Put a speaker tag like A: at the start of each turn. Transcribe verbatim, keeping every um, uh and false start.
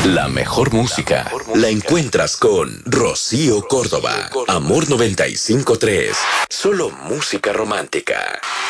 A: La mejor música la encuentras con Rocío Córdoba. Amor noventa y cinco punto tres. Solo música romántica.